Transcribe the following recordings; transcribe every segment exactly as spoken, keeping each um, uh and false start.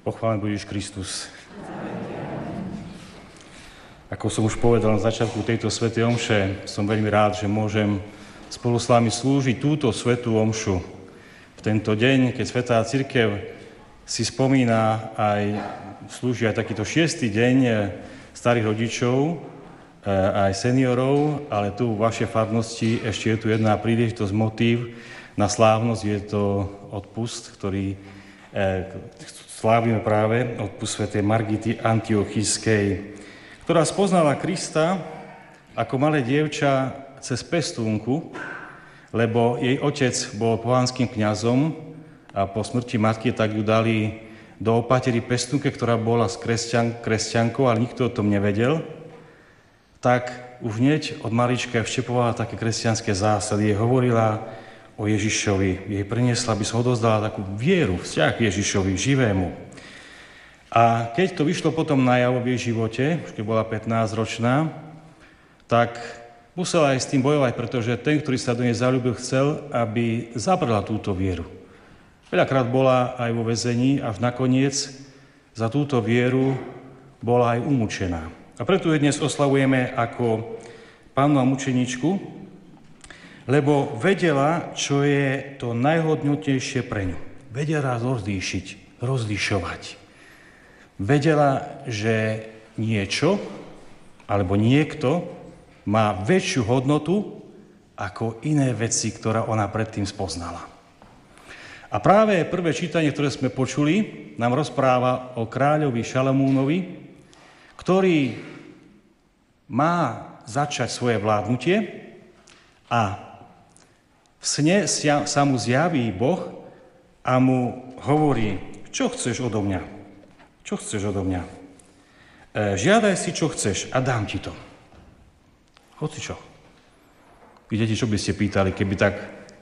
Pochválený bude Ježiš Kristus. Ako som už povedal na začiatku tejto svätej omše, som veľmi rád, že môžem spolu s vami slúžiť túto svätú omšu. V tento deň, keď Svätá cirkev si spomína aj, slúži aj takýto šiestý deň starých rodičov, aj seniorov, ale tu v vašej farnosti ešte je tu jedna príležitosť, motív na slávnosť, je to odpust, ktorý slávime práve, odpust svätej Margity Antiochijskej, ktorá spoznala Krista ako malé dievča cez pestúnku, lebo jej otec bol pohanským kňazom a po smrti matky tak ju dali do opatery pestúnke, ktorá bola s kresťan, kresťankou, ale nikto o tom nevedel. Tak už hneď od malička vštepovala také kresťanské zásady. Jej hovorila o Ježišovi. Jej priniesla, aby som odozdala takú vieru, vzťah k Ježišovi, živému. A keď to vyšlo potom najavo v jej živote, už keď bola pätnásťročná, tak musela aj s tým bojovať, pretože ten, ktorý sa do nej zaľúbil, chcel, aby zabrala túto vieru. Veľakrát bola aj vo väzení a nakoniec za túto vieru bola aj umúčená. A preto ju dnes oslavujeme ako pannu a mučeničku, lebo vedela, čo je to najhodnotnejšie pre ňu. Vedela rozlíšiť, rozlišovať. Vedela, že niečo alebo niekto má väčšiu hodnotu ako iné veci, ktoré ona predtým spoznala. A práve prvé čítanie, ktoré sme počuli, nám rozpráva o kráľovi Šalamúnovi, ktorý má začať svoje vládnutie a v sne sa mu zjaví Boh a mu hovorí, čo chceš odo mňa? Čo chceš odo mňa? E, žiadaj si, čo chceš a dám ti to. Hoci čo. Vidíte, čo by ste pýtali, keby tak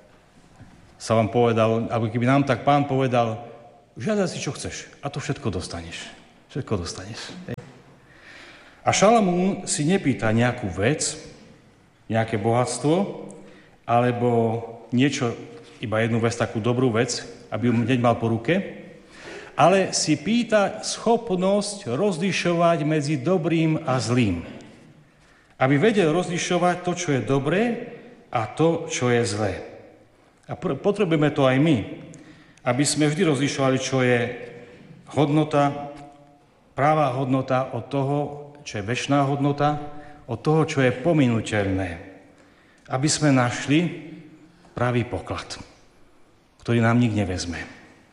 sa vám povedal, alebo keby nám tak Pán povedal, žiadaj si, čo chceš a to všetko dostaneš. Všetko dostaneš. Hej. A Šalamún si nepýta nejakú vec, nejaké bohatstvo, alebo niečo, iba jednu vec, takú dobrú vec, aby ju hneď mal po ruke, ale si pýta schopnosť rozlišovať medzi dobrým a zlým. Aby vedel rozlišovať to, čo je dobré a to, čo je zlé. A potrebujeme to aj my, aby sme vždy rozlišovali, čo je hodnota, pravá hodnota od toho, čo je večná hodnota, od toho, čo je pominuteľné. Aby sme našli pravý poklad, ktorý nám nik nevezme.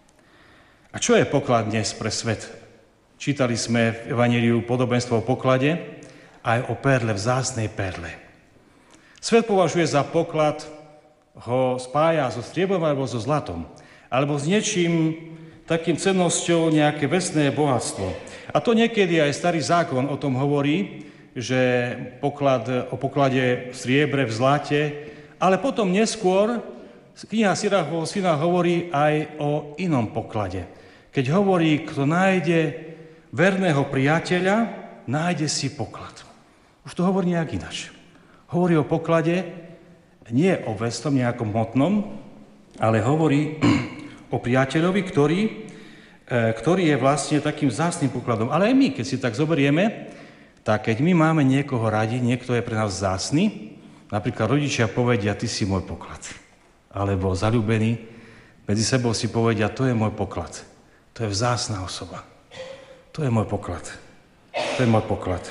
A čo je poklad dnes pre svet? Čítali sme v Evanjeliu podobenstvo o poklade aj o perle, vzácnej perle. Svet považuje za poklad, ho spája so striebrom alebo so zlatom, alebo s niečím takým cennosťou nejaké vecné bohatstvo. A to niekedy aj starý zákon o tom hovorí, že poklad, o poklade v striebre, v zlate, ale potom neskôr kniha Sirachovho syna hovorí aj o inom poklade. Keď hovorí, kto nájde verného priateľa, nájde si poklad. Už to hovorí nejak ináč. Hovorí o poklade nie o vecnom, nejakom hmotnom, ale hovorí o priateľovi, ktorý, ktorý je vlastne takým vzácnym pokladom. Ale aj my, keď si tak zoberieme, tak keď my máme niekoho radi, niekto je pre nás vzácny, napríklad rodičia povedia, ty si môj poklad. Alebo zaľúbení medzi sebou si povedia, to je môj poklad. To je vzácna osoba. To je môj poklad. To je môj poklad.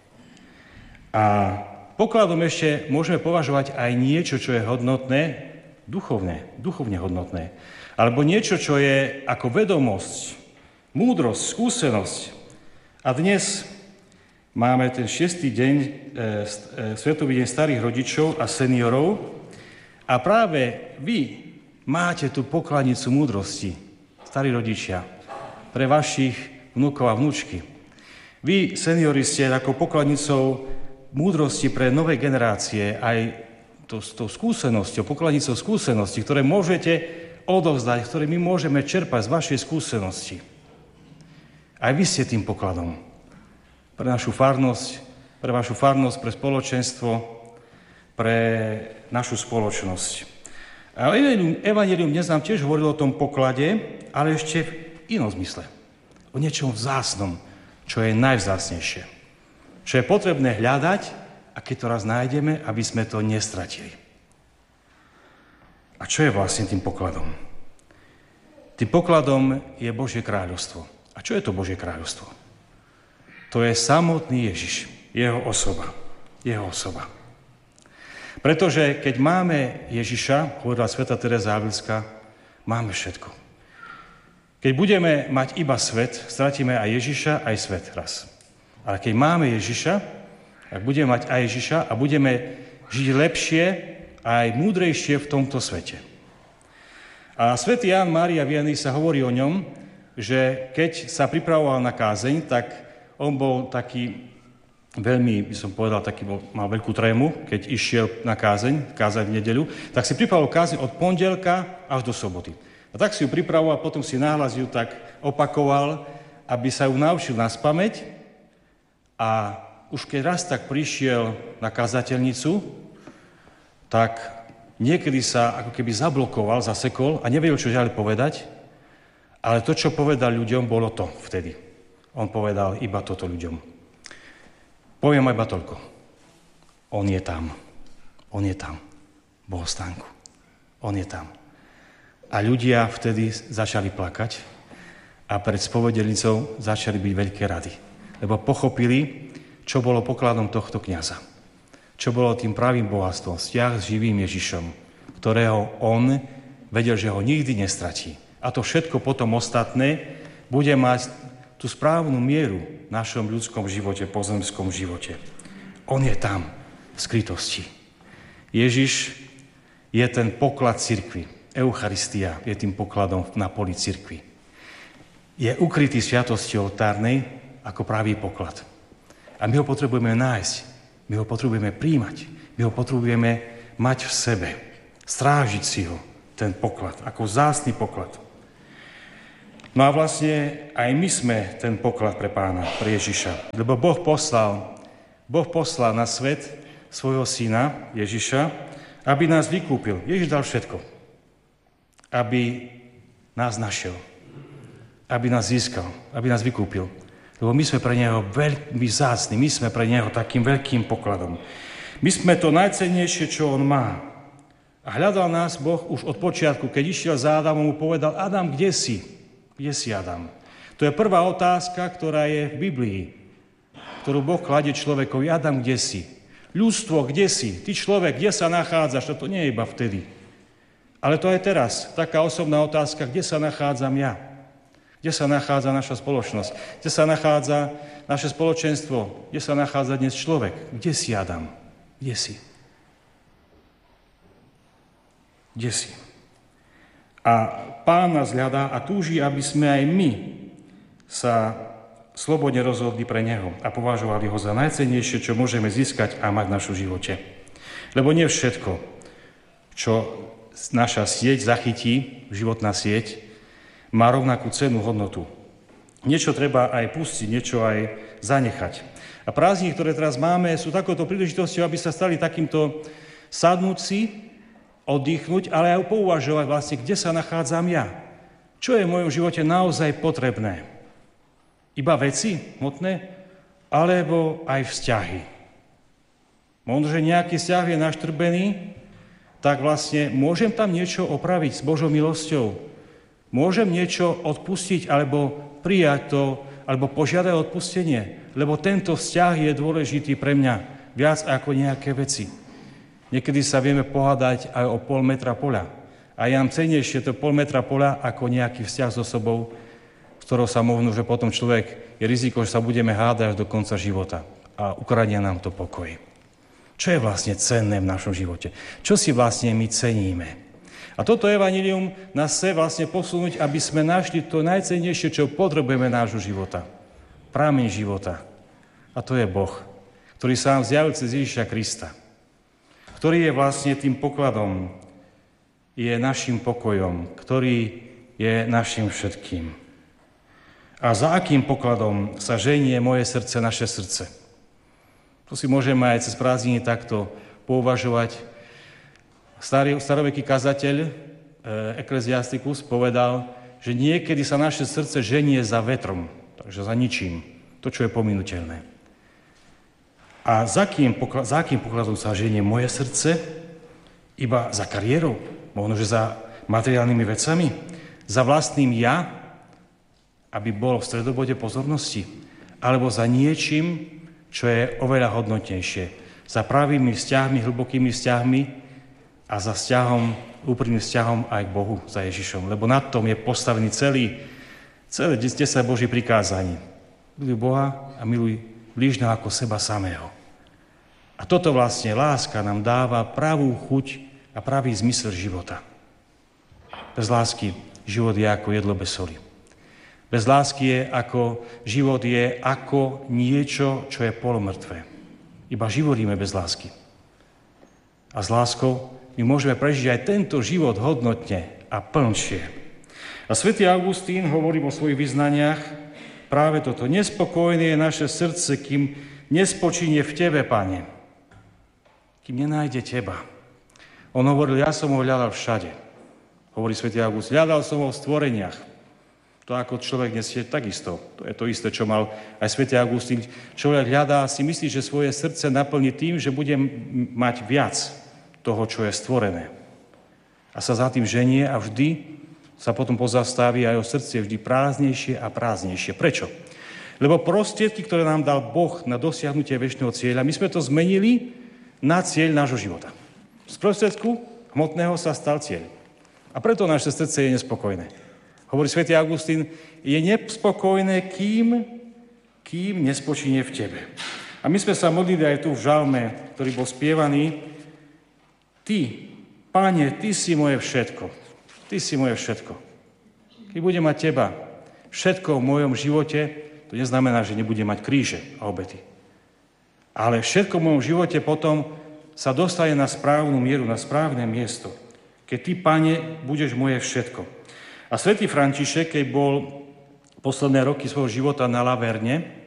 A pokladom ešte môžeme považovať aj niečo, čo je hodnotné, duchovné, duchovne hodnotné. Alebo niečo, čo je ako vedomosť, múdrosť, skúsenosť. A dnes máme ten šiestý deň, e, e, Svetový deň starých rodičov a seniorov. A práve vy máte tú pokladnicu múdrosti, starí rodičia, pre vašich vnúkov a vnúčky. Vy, seniori, ste ako pokladnicou múdrosti pre nové generácie, aj to, s tou skúsenosťou, pokladnicou skúsenosti, ktoré môžete odovzdať, ktoré my môžeme čerpať z vašej skúsenosti. Aj vy ste tým pokladom. Pre našu farnosť, pre vašu farnosť, pre spoločenstvo, pre našu spoločnosť. A Evanjelium dnes nám tiež hovorilo o tom poklade, ale ešte v inom zmysle. o niečom vzácnom, čo je najvzácnejšie. Čo je potrebné hľadať a keď to raz nájdeme, aby sme to nestratili. A čo je vlastne tým pokladom? Tým pokladom je Božie kráľovstvo. A čo je to Božie kráľovstvo? To je samotný Ježiš, jeho osoba. Jeho osoba. Pretože keď máme Ježiša, hovorila svätá Tereza Avilská, máme všetko. Keď budeme mať iba svet, stratíme aj Ježiša, aj svet raz. Ale keď máme Ježiša, ak budeme mať aj Ježiša a budeme žiť lepšie a aj múdrejšie v tomto svete. A svätý Ján Mária Vianney sa hovorí o ňom, že keď sa pripravoval na kázeň, tak on bol taký veľmi, by som povedal, taký bol, mal veľkú trému, keď išiel na kázeň, kázeň v nedeľu, tak si pripravoval kázeň od pondelka až do soboty. A tak si ju pripravoval, potom si náhlas ju tak opakoval, aby sa ju naučil naspamäť. A už keď raz tak prišiel na kazateľnicu, tak niekedy sa ako keby zablokoval, zasekol a nevedel, čo ďalej povedať, ale to, čo povedal ľuďom, bolo to vtedy. On povedal iba toto ľuďom. Poviem iba toľko. On je tam. On je tam. V bohostánku. On je tam. A ľudia vtedy začali plakať a pred spovedenicou začali byť veľké rady. Lebo pochopili, čo bolo pokladom tohto kňaza. Čo bolo tým pravým bohatstvom. Vzťah s živým Ježišom, ktorého on vedel, že ho nikdy nestratí. A to všetko potom ostatné bude mať tú správnu mieru v našom ľudskom živote, pozemskom živote. On je tam, v skrytosti. Ježiš je ten poklad cirkvi. Eucharistia je tým pokladom na poli cirkvi. Je ukrytý sviatosti oltárnej ako pravý poklad. A my ho potrebujeme nájsť, my ho potrebujeme príjmať, my ho potrebujeme mať v sebe, strážiť si ho, ten poklad, ako vzácny poklad. No a vlastne aj my sme ten poklad pre Pána, pre Ježiša. Lebo Boh poslal, Boh poslal na svet svojho syna Ježiša, aby nás vykúpil. Ježiš dal všetko. Aby nás našiel. Aby nás získal. Aby nás vykúpil. Lebo my sme pre neho veľmi vzácni. My sme pre neho takým veľkým pokladom. My sme to najcennejšie, čo on má. A hľadal nás Boh už od počiatku. Keď išiel za Adamom, mu povedal: Adam, kde si? Kde si, Adam? To je prvá otázka, ktorá je v Biblii, ktorú Boh kladie človekovi. Adam, kde si? Ľudstvo, kde si? Ty človek, kde sa nachádzaš? To nie je iba vtedy. Ale to aj teraz. Taká osobná otázka, kde sa nachádzam ja? Kde sa nachádza naša spoločnosť? Kde sa nachádza naše spoločenstvo? Kde sa nachádza dnes človek? Kde si, Adam? Kde si? Kde si? A Pán nás hľadá a túži, aby sme aj my sa slobodne rozhodli pre Neho a považovali Ho za najcennejšie, čo môžeme získať a mať v našom živote. Lebo nie všetko, čo naša sieť zachytí, životná sieť, má rovnakú cenu, hodnotu. Niečo treba aj pustiť, niečo aj zanechať. A prázdniny, ktoré teraz máme, sú takouto príležitosťou, aby sa stali takýmto sadnúť si, oddychnúť, ale aj pouvažovať vlastne, kde sa nachádzam ja. Čo je v mojom živote naozaj potrebné? Iba veci hmotné? Alebo aj vzťahy? Možno, že nejaký vzťah je naštrbený, tak vlastne môžem tam niečo opraviť s Božou milosťou. Môžem niečo odpustiť, alebo prijať to, alebo požiadať o odpustenie. Lebo tento vzťah je dôležitý pre mňa viac ako nejaké veci. Niekedy sa vieme pohádať aj o pol metra poľa. A ja mám cenejšie to pol metra poľa ako nejaký vzťah s osobou, s ktorou sa možno, že potom človek je riziko, že sa budeme hádať až do konca života. A ukradne nám to pokoj. Čo je vlastne cenné v našom živote? Čo si vlastne my ceníme? A toto evanjelium nás chce vlastne posunúť, aby sme našli to najcennejšie, čo potrebujeme nášho života. Prameň života. A to je Boh, ktorý sa nám zjavil cez Ježiša Krista, ktorý je vlastne tým pokladom, je našim pokojom, ktorý je našim všetkým. A za akým pokladom sa ženie moje srdce, naše srdce? To si môžeme aj cez prázdniny takto pouvažovať. Starý, staroveký kazateľ Ecclesiasticus povedal, že niekedy sa naše srdce ženie za vetrom. Takže za ničím. To, čo je pominuteľné. A za kým, za akým pokladom sa ženie moje srdce? Iba za kariérou? Možno, že za materiálnymi vecami? Za vlastným ja, aby bol v stredobode pozornosti? Alebo za niečím, čo je oveľa hodnotnejšie? Za pravými vzťahmi, hlbokými vzťahmi a za vzťahom, úprimným vzťahom aj k Bohu, za Ježišom. Lebo na tom je postavený celý, celé desať Boží prikázaní. Miluj Boha a miluj blížneho ako seba samého. A toto vlastne láska nám dáva pravú chuť a pravý zmysel života. Bez lásky život je ako jedlo bez soli. Bez lásky je ako, život je ako niečo, čo je polomrtvé. Iba živoríme bez lásky. A s láskou my môžeme prežiť aj tento život hodnotne a plnšie. A svätý Augustín hovorí vo svojich vyznaniach práve toto. Nespokojné je naše srdce, kým nespočíne v Tebe, Pane. Kým nenájde Teba. On hovoril, ja som ho hľadal všade. Hovorí svätý Augustín, hľadal som ho v stvoreniach. To ako človek nesie takisto. To je to isté, čo mal aj svätý Augustín. Človek hľadá, si myslí, že svoje srdce naplní tým, že bude mať viac toho, čo je stvorené. A sa za tým ženie a vždy sa potom pozastaví a jeho srdce je vždy prázdnejšie a prázdnejšie. Prečo? Lebo prostriedky, ktoré nám dal Boh na dosiahnutie večného cieľa, my sme to zmenili na cieľ nášho života. Z prostriedku hmotného sa stal cieľ. A preto naše srdce je nespokojné. Hovorí svätý Augustín, je nespokojné, kým, kým nespočíne v Tebe. A my sme sa modlili aj tu v žalme, ktorý bol spievaný. Ty, Pane, Ty si moje všetko. Ty si moje všetko. Keď budem mať Teba všetko v mojom živote, to neznamená, že nebudem mať kríže a obety. Ale všetko v mojom živote potom sa dostane na správnu mieru, na správne miesto. Keď Ty, Pane, budeš moje všetko. A svätý František, keď bol posledné roky svojho života na Laverne,